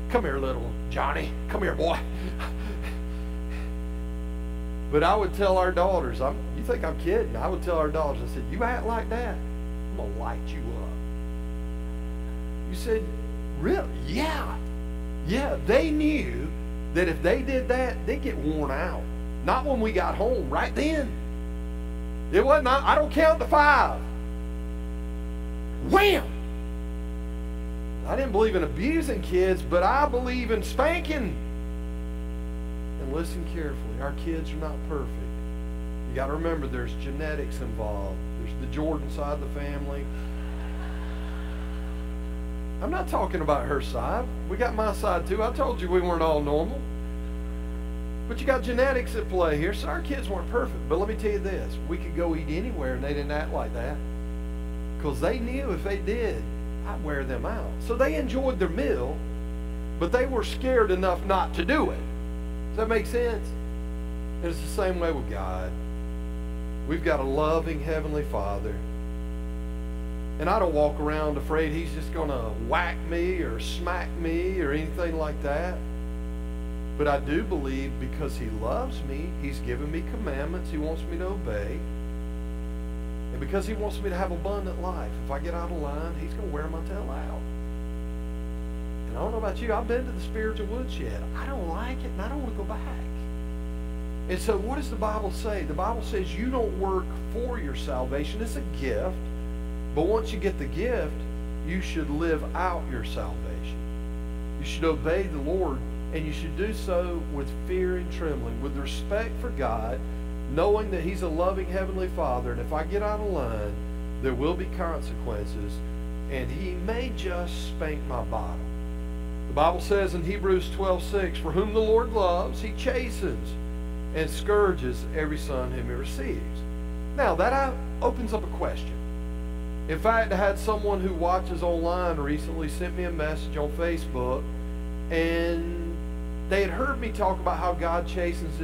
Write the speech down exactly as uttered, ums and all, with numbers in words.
Come here, little Johnny. Come here, boy. But I would tell our daughters, I'm, you think I'm kidding? I would tell our daughters, I said, you act like that, I'm going to light you up. You said, really? Yeah. Yeah, they knew that if they did that, they'd get worn out. Not when we got home, right then. It wasn't, I don't count to five. Wham! I didn't believe in abusing kids, but I believe in spanking. And listen carefully, our kids are not perfect. You got to remember there's genetics involved. There's the Jordan side of the family. I'm not talking about her side. We got my side too. I told you we weren't all normal. But you got genetics at play here, so our kids weren't perfect. But let me tell you this, we could go eat anywhere and they didn't act like that. Because they knew if they did, I'd wear them out. So they enjoyed their meal, but they were scared enough not to do it. Does that make sense? And it's the same way with God. We've got a loving Heavenly Father. And I don't walk around afraid He's just going to whack me or smack me or anything like that. But I do believe because He loves me, He's given me commandments He wants me to obey. And because He wants me to have abundant life, if I get out of line, He's going to wear my tail out. And I don't know about you, I've been to the spiritual woodshed. I don't like it, and I don't want to go back. And so what does the Bible say? The Bible says you don't work for your salvation. It's a gift. But once you get the gift, you should live out your salvation. You should obey the Lord, and you should do so with fear and trembling, with respect for God, knowing that He's a loving Heavenly Father, and if I get out of line, there will be consequences, and He may just spank my bottom. The Bible says in Hebrews twelve six, for whom the Lord loves, He chastens and scourges every son whom He receives. Now, that opens up a question. In fact, I had someone who watches online recently sent me a message on Facebook, and they had heard me talk about how God chastens